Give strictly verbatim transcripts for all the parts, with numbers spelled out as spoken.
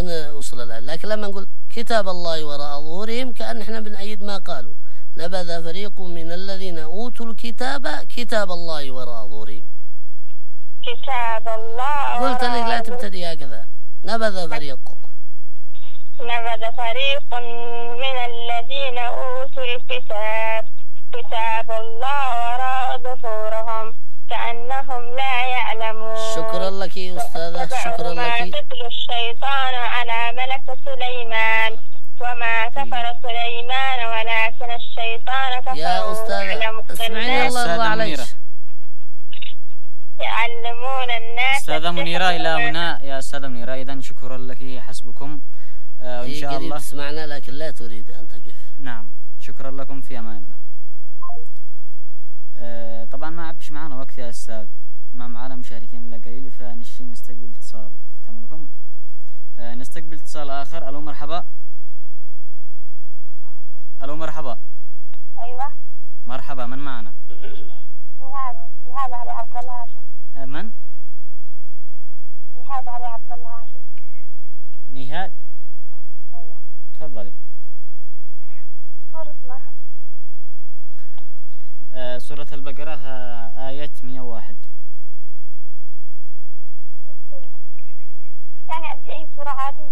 ونوصل الآن. لكن لما نقول كتاب الله وراء ظهورهم كأن احنا بنأيد ما قالوا نبذ فريق من الذين أوتوا الكتاب كتاب الله وراء ظهورهم. كتاب الله قلت لك لا تبتدي هكذا. نبذ فريق نبذ فريق من الذين أوتوا الكتاب كتاب الله وراء ظهورهم كأنهم لا يعلمون. شكرا لك يا أستاذة. شكرا لك. تتلو الشيطان على ملك سليمان وما كفر سليمان ولكن الشيطان كفر. يا أستاذة اسمعيني الله يرضى عليك. يعلمون الناس. أستاذة منيرة إلى هنا. يا أستاذة منيرة إذن شكرا لك حسبكم. آه وإن شاء الله تسمعنا لكن لا تريد أن تقف. نعم شكرا لكم في أمان الله. آه طبعا ما عبش معنا وقت يا أستاذ، ما معنا مشاركين إلا قليل، فنشتي نستقبل اتصال. تملكم آه نستقبل اتصال آخر. ألو مرحبا. ألو مرحبا. أيوة مرحبا. من معنا؟ نهاد. نهاد علي عبد الله هاشم. آه من؟ نهاد علي عبد الله هاشم. نهاد. أيوة تفضلي. سورة ما؟ آه سورة البقرة آه آية مئة وواحد. يعني أدي أي سورة عادي.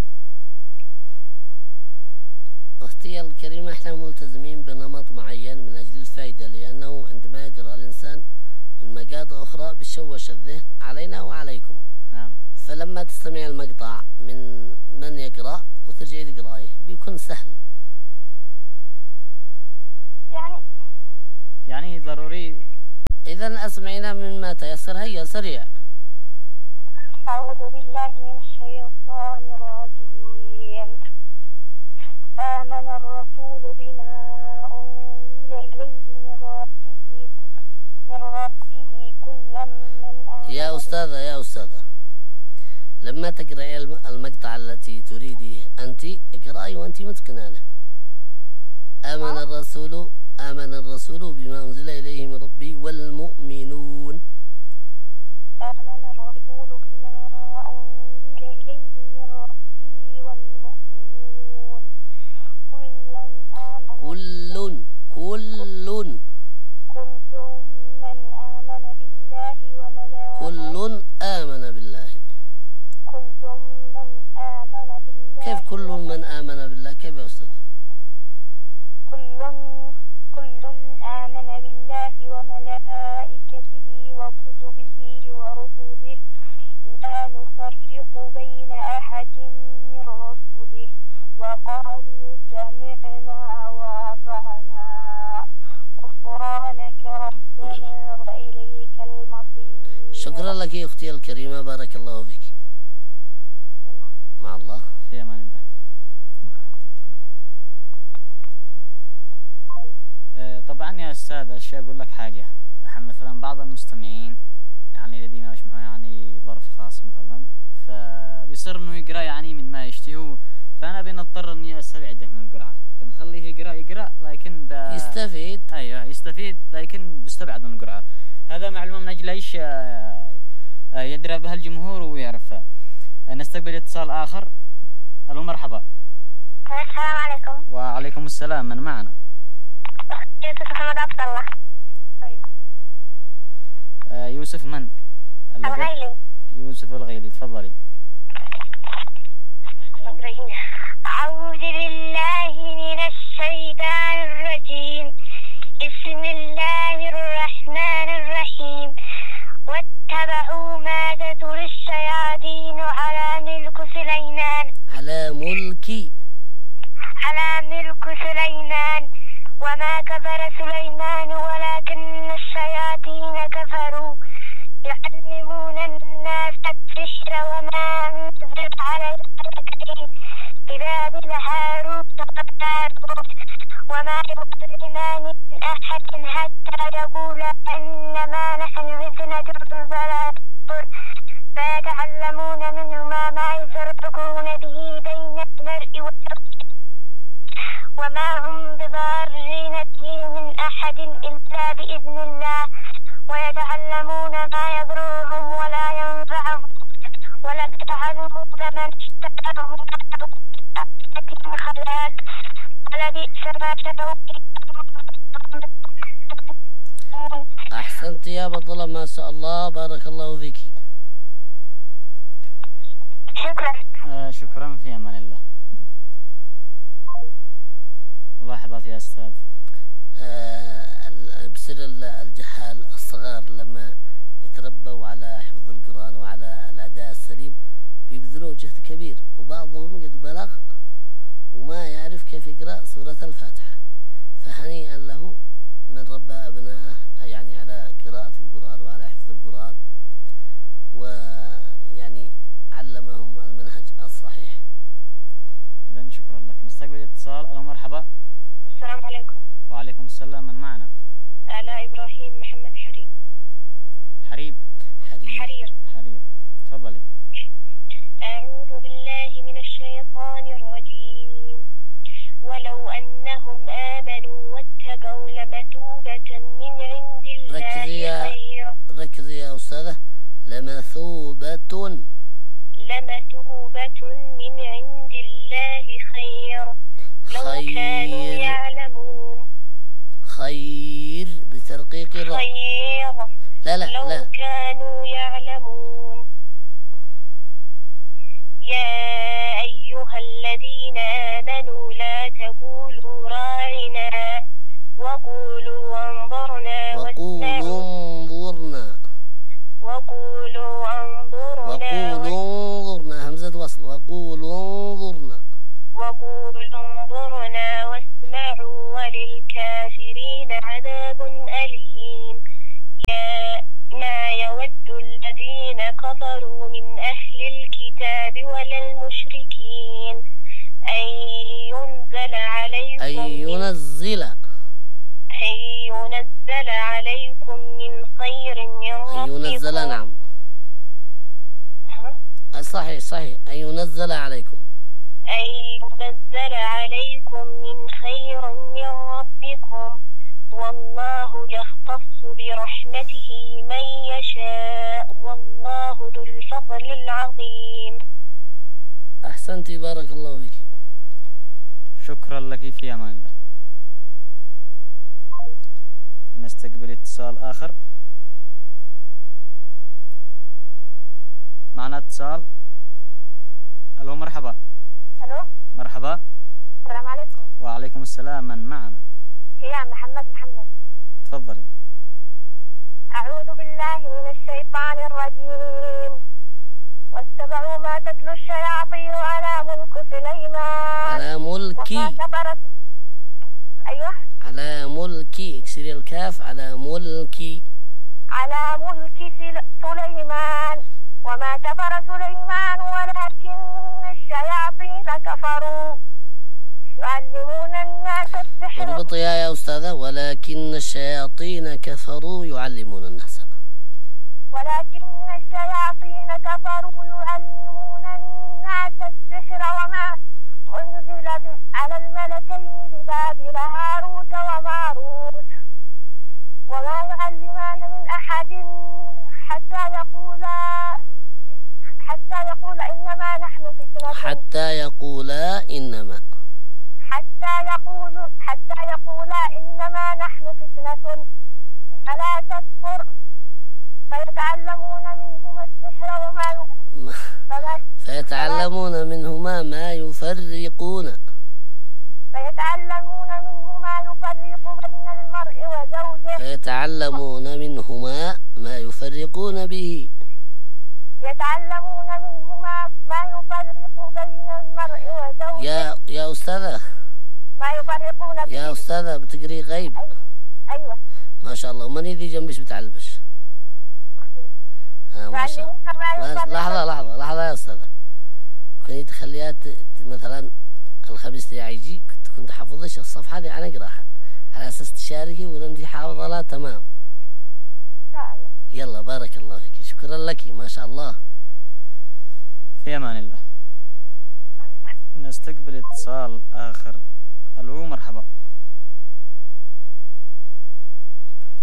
أختي الكريمة احنا ملتزمين بنمط معين من أجل الفائدة، لأنه عندما يقرأ الإنسان من مقاطع أخرى بتشوش الذهن علينا وعليكم. نعم. فلما تستمع المقطع من من يقرأ وترجعي تقرأيه بيكون سهل. يعني يعني ضروري. إذا أسمعنا مما تيسر. هيا سريع. أعوذ بالله من الشيطان الرجيم. آمن الرسول بما أنزل إليه من ربه من ربه كل من آمن. يا أستاذة يا أستاذة لما تقرأي المقطع التي تريديه أنت اقرأي وأنت متقنة له. آمن الرسول آمن الرسول بما أنزل إليه من ربه والمؤمنون. آمن الرسول بما أنزل إليه من ربه والمؤمنون كلا آمن كل كل كل من آمن بالله وملائكته. كل آمن بالله. كل من آمن بالله. كيف كل من آمن بالله؟ كيف يا أستاذ؟ كل كل آمن بالله وملائكته وكتبه ورسله لا نفرق بين أحد من رسله وقالوا سمعنا وأطعنا غفرانك ربنا وإليك المصير. شكرا لك يا أختي الكريمة. بارك الله فيك. مع الله. في أمان الله. آه طبعا يا أستاذ أشياء أقول لك حاجة. نحن مثلا بعض المستمعين يعني لدينا مش معه يعني ظرف خاص مثلا، فبيصير إنه يقرأ يعني من ما يشتهي، فأنا بنضطر إني أستبعده من القراءة، بنخليه يقرأ يقرأ لكن ب... يستفيد. أيوه يستفيد لكن بيستبعد من القراءة. هذا معلومة من أجل إيش يدرى بها الجمهور ويعرفها. نستقبل اتصال آخر. ألو مرحبا. السلام عليكم. وعليكم السلام. من معنا؟ يوسف محمد عبد الله. آه يوسف من؟ الغيلي. يوسف الغيلي. تفضلي. أعوذ بالله من الشيطان الرجيم. بسم الله الرحمن الرحيم. واتبعوا ما تتلو الشياطين على ملك سليمان على ملك على ملك سليمان وما كفر سليمان ولكن الشياطين كفروا يعلمون الناس السحر وما أنزل على الملكين ببابل هاروت وماروت وما يعلمان من أحد حتى يقولا إنما نحن فتنة فلا تكفر فيتعلمون منهما ما يفرقون به بين المرء وزوجه وما هم بضارين به من أحد إلا بإذن الله ويتعلمون ما يضرهم ولا ينفعهم ولا يعلمون من اشتراه ما خلاق ولبئس ما شروا به. أحسنت يا بطلة ما شاء الله، بارك الله فيك. شكرا. آه شكرا، في أمان الله. ملاحظات يا أستاذ. آه بسر الجهال الصغار لما يتربوا على حفظ القرآن وعلى الأداء السليم بيبذلوا جهد كبير، وبعضهم قد بلغ وما يعرف كيف يقرأ سورة الفاتحة، فهنيئا له من ربى أبنائه يعني على قراءة القرآن وعلى حفظ القرآن، ويعني علمهم المنهج الصحيح. إذن شكرا لك. نستقبل اتصال. ألو مرحبا. السلام عليكم. وعليكم السلام، من معنا؟ آلاء إبراهيم محمد حريب. حريب حرير حرير. حرير، تفضلي. أعوذ بالله من الشيطان الرجيم. ولو أنهم آمنوا واتقوا لمثوبة من عند الله ركزي يا خير. ركزي يا أستاذة، لمثوبة لمثوبة من عند الله خير لو كانوا خير يعلمون. خير بترقيق الراء. خير لا لا لو لا كانوا يعلمون. يا أيها الذين آمنوا لا تقولوا راعنا وقولوا انظرنا وقولوا انظرنا وقولوا انظرنا وقولوا انظرنا همزة وصل، وقولوا انظرنا وقولوا انظرنا واسمعوا وللكافرين عذاب أليم. يا ما يود الذين كفروا من أهل الكتاب ولا المشركين أن ينزل عليكم أن ينزل أن ينزل عليكم من خير من أن ربكم. ينزل نعم ها؟ صحيح صحيح أن ينزل عليكم أن ينزل عليكم من خير من ربكم والله يختص برحمته من يشاء والله ذو الفضل العظيم. أحسنتي بارك الله فيك. شكرا لك، في أمان الله. نستقبل اتصال آخر. معنا اتصال. ألو مرحبا. ألو مرحبا. السلام عليكم. وعليكم السلام، من معنا؟ هي محمد محمد. تفضلي. أعوذ بالله من الشيطان الرجيم. واتبعوا ما تتلو الشياطين على ملك سليمان. على ملكي. أيوه. على ملكي، اكسري الكاف، على ملكي. على ملك سليمان وما كفر سليمان ولكن الشياطين كفروا يعلمون الناس السحر. اضبطي يا أستاذة، ولكن الشياطين كفروا يعلمون الناس. ولكن الشياطين كفروا يعلمون الناس السحر وما أنزل على الملكين ببابل هاروت وماروت وما يعلمان من أحد حتى يقولا حتى يقول إنما نحن فتنة. حتى يقولا إنما حتى يقول حتى يقولا إنما نحن فتنة فلا تكفر فيتعلمون منهما السحر وما ي... فيتعلمون منهما ما يفرقون فيتعلمون منهما يفرق بين المرء وزوجه. فيتعلمون منهما ما يفرقون به. يتعلمون منهما ما يفرق بين المرء وزوجه. يا يا أستاذة، ما يفرقون به. يا أستاذة بتقري غيب. أيوة. ما شاء الله. ومن يدي جنبش بتعلبش. آه ما شاء الله. لحظة لحظة لحظة يا أستاذة، كنت تخليها مثلا الخميس اللي يجي كنت حافظش الصفحة دي أنا أقراها على أساس تشاركي وإذا أنت حافظة لها تمام. يلا بارك الله فيك، شكرا لك ما شاء الله. في أمان الله. نستقبل اتصال آخر. ألو مرحبا.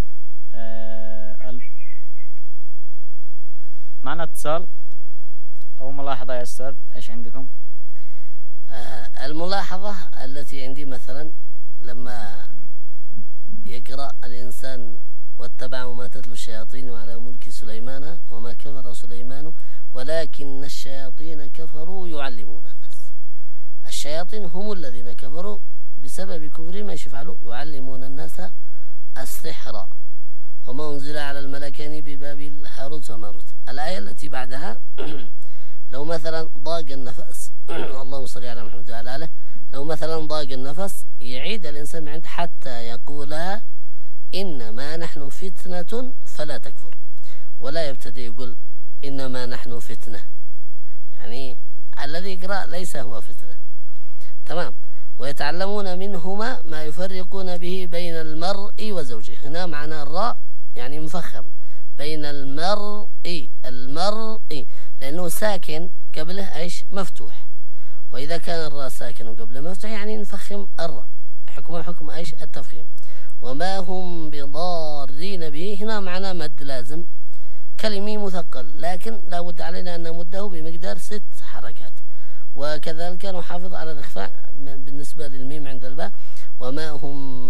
آه ال... معنا اتصال. أو ملاحظة يا أستاذ، إيش عندكم؟ آه الملاحظة التي عندي مثلا لما يقرأ الإنسان واتبعوا ما تتلو الشياطين على ملك سليمان وما كفر سليمان ولكن الشياطين كفروا يعلمون الناس. الشياطين هم الذين كفروا بسبب كفرهم ايش يفعلوا؟ يعلمون الناس السحر وما أنزل على الملكين ببابل هاروت وماروت. الآية التي بعدها لو مثلا ضاق النفس اللهم صل على محمد وعلى آله، لو مثلا ضاق النفس يعيد الإنسان من عنده حتى يقولها إنما نحن فتنة فلا تكفر، ولا يبتدي يقول إنما نحن فتنة، يعني الذي يقرأ ليس هو فتنة. تمام. ويتعلمون منهما ما يفرقون به بين المرء وزوجه. هنا معنى الراء يعني مفخم، بين المرء المرء لأنه ساكن قبله ايش؟ مفتوح. وإذا كان الراء ساكن وقبله مفتوح يعني نفخم الراء، حكم حكم ايش؟ التفخيم. وما هم بضارين به، هنا معنى مد لازم كلمي مثقل، لكن لا بد علينا أن نمده بمقدار ست حركات. وكذلك نحافظ على الإخفاء بالنسبة للميم عند الباء. وما هم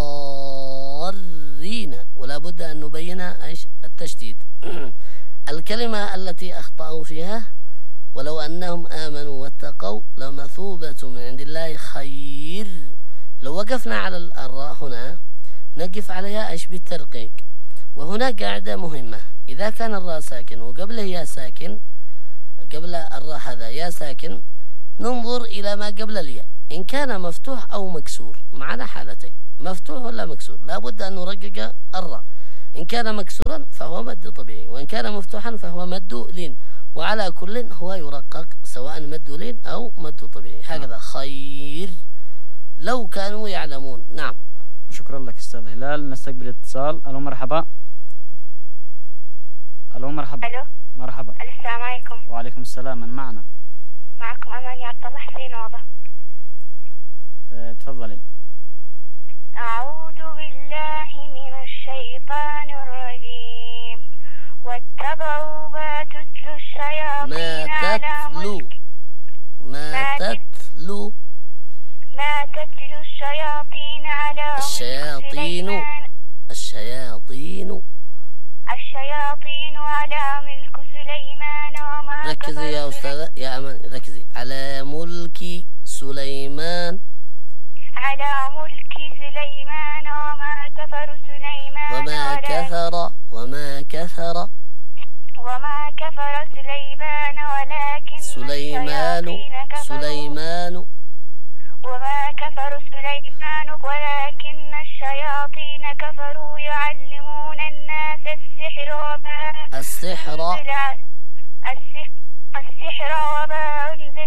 بضارين، ولا بد أن نبينها ايش؟ التشديد. الكلمة التي أخطأوا فيها ولو أنهم آمنوا واتقوا لمثوبة من عند الله خير. لو وقفنا على الراء هنا نقف عليها ايش؟ بالترقيق. وهنا قاعدة مهمة، إذا كان الراء ساكن وقبله يا ساكن، قبل الراء هذا يا ساكن، ننظر إلى ما قبل الياء إن كان مفتوح أو مكسور. معنا حالتين، مفتوح ولا مكسور، لا بد أن نرقق الراء. إن كان مكسورا فهو مد طبيعي، وإن كان مفتوحا فهو مد لين، وعلى كل هو يرقق سواء مد لين أو مد طبيعي. هكذا خير لو كانوا يعلمون. نعم. شكرا لك أستاذ هلال. نستقبل اتصال. ألو مرحبا. ألو مرحبا. ألو. مرحبا. السلام عليكم. وعليكم السلام. من معنا؟ معكم أماني عبد الله حسين واضح. اه تفضلي. أعوذ بالله من الشيطان الرجيم. واتبعوا ما تتلو الشياطين على ملك ما تتلو ما تتلو الشياطين على ملك الشياطين الشياطين الشياطين على ملك سليمان وما ركزي يا أستاذة يا أمان، ركزي على ملك سليمان على ملك سليمان وما كفر سليمان وما كفر وما كفر وما كفر سليمان ولكن سليمان سليمان وما كفر سليمان ولكن الشياطين كفروا يعلمون الناس السحر وما السحر السحر وما أنزل